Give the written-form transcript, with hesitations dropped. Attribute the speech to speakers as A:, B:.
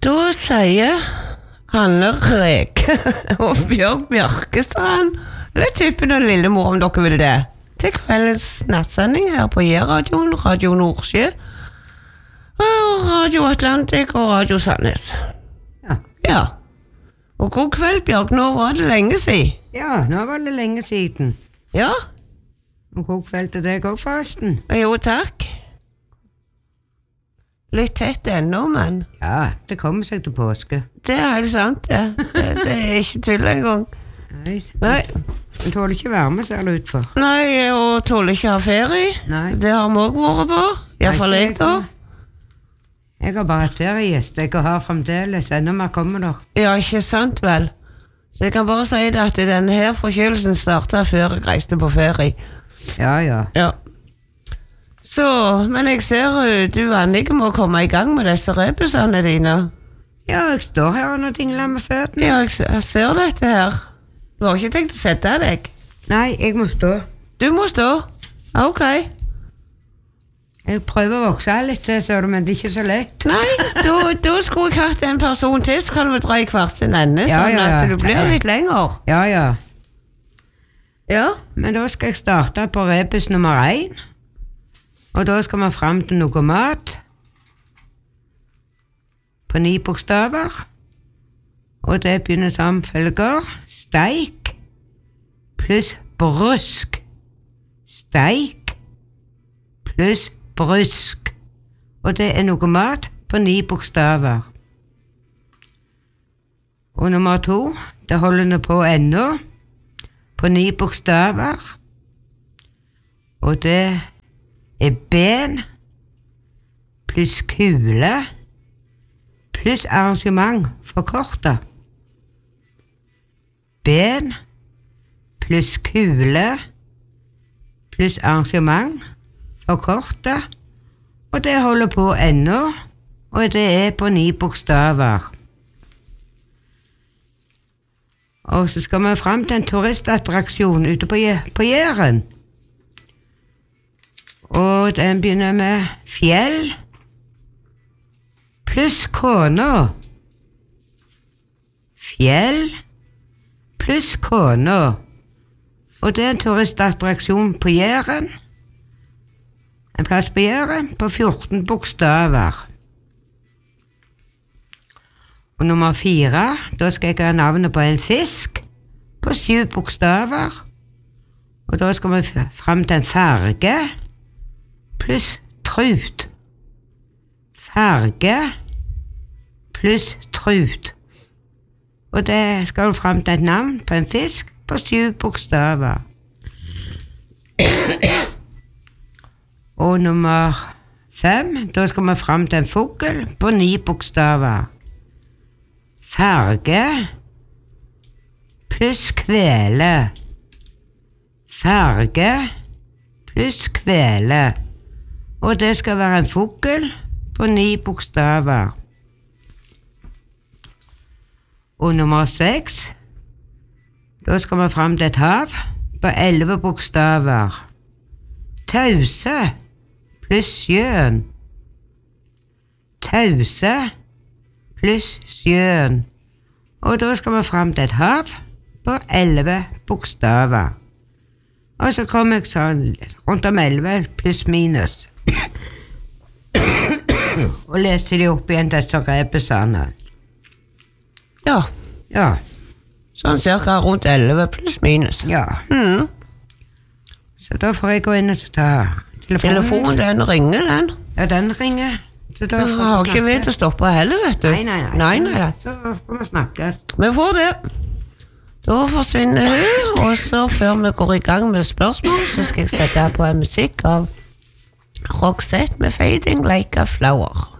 A: Da sier Hanne Rek og Bjørg Bjørkestrand, eller typen av Lillemor om dere vil det, til kveldens nattsending her på J-radioen, Radio Nordsjø, Radio Atlantik og Radio Sandnes. Ja. Og god kveld, Bjørg. Nå var det lenge siden.
B: Ja, nå var det lenge siden.
A: Ja.
B: Og god kveld til deg også, forresten.
A: Jo, takk. Litt tett ennå, men...
B: Ja, det kommer seg til påske.
A: Det er helt sant, det. Det er ikke tull engang. Nei.
B: Den tåler ikke varme, ser det ut for.
A: Nei, og tåler ikke ha ferie.
B: Nei.
A: Det har vi også vært på. I hvert fall jeg da.
B: Jeg har bare et feriegjest, jeg har fremdeles, enda mer kommer der.
A: Ja, ikke sant vel? Så jeg kan bare si det at denne her forkjølelsen startet før jeg reiste på ferie.
B: Ja.
A: Ja. Så, men jeg ser du Annika må komme i gang med disse rebusene dine.
B: Ja, jeg står her og dingler med føttene.
A: Ja, jeg ser dette her. Du har ikke tenkt å sette deg?
B: Nei, jeg må stå.
A: Du må stå? Ok.
B: Jeg prøver å vokse litt til, men det er ikke så lett.
A: Nei, da skulle jeg hatt en person til, så kan vi dra i hver sin ende, sånn at du blir litt lenger.
B: Ja.
A: Ja?
B: Men da skal jeg starte på rebus nummer 1. Og da skal vi frem til noe mat. På 9 bokstaver. Og det begynner som følger. Steik pluss brusk. Steik pluss brusk. Og det er noe mat på 9 bokstaver. Og nummer 2, det holder vi på ennå, på 9 bokstaver. Og det er ben pluss kule pluss arrangement forkortet. Ben pluss kule pluss arrangement forkortet, og det holder på ennå, og det er på 9 bokstaver. Og så skal vi frem til en turistattraksjon ute på Jæren. Og den begynner med fjell pluss kona. Fjell pluss kona. Og det er en turistattraksjon på Jæren. En plass på Jæren på 14 bokstaver. Og nummer 4, da skal jeg ha navnet på en fisk på 7 bokstaver. Og da skal vi frem til en farge pluss trut. Farge pluss trut. Og det skal vi frem til et navn på en fisk på 7 bokstaver. Og nummer 5, da skal vi frem til en fugl på 9 bokstaver. Farge pluss kvele. Farge pluss kvele. Og det skal være en fugl på 9 bokstaver. Og nummer 6, da skal vi frem til et hav på 11 bokstaver. Tause pluss sjøen. Tause pluss sjøen. Og da skal vi frem til et hav på 11 bokstaver. Og så kommer jeg sånn rundt om 11 pluss minus. Og leser de opp igjen disse rebusene. Ja.
A: Sånn cirka rundt 11 pluss minus.
B: Ja. Så da får jeg gå inn og ta
A: telefonen. Den ringer, den.
B: Ja, den ringer. Så da
A: får har ikke ved til å stoppe heller, vet du.
B: Nei. Så får vi snakke.
A: Vi får det. Da forsvinner hun, og så før vi går i gang med spørsmål, så skal jeg sette på en musikk av Roxette med Fading Like a Flower.